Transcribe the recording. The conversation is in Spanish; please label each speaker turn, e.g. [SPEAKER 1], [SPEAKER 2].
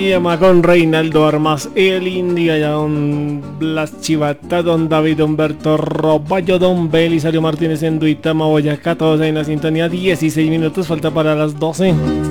[SPEAKER 1] Llama con Reinaldo Armas, el India, ya don Blas Chivata, don David Humberto Roballo, don Belisario Martínez en Duitama, Boyacá, todos ahí en la sintonía. 16 minutos, falta para las 12.